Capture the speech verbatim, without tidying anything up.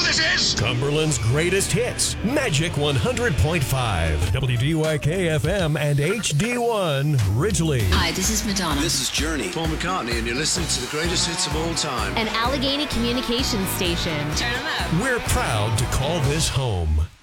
this is? Cumberland's greatest hits. Magic one hundred point five. W D Y K F M and H D one, Ridgely. Hi, this is Madonna. This is Journey. Paul McCartney, and you're listening to the greatest hits of all time. An Allegheny Communications station. Turn them up. We're proud to call this home.